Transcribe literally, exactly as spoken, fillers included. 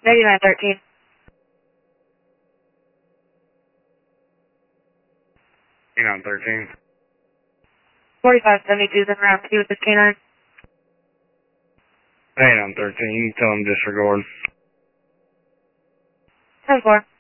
ninety-nine thirteen. ninety-nine thirteen. forty-five seventy-two is in round two with this K nine. ninety-nine thirteen, you can tell him disregard. ten four.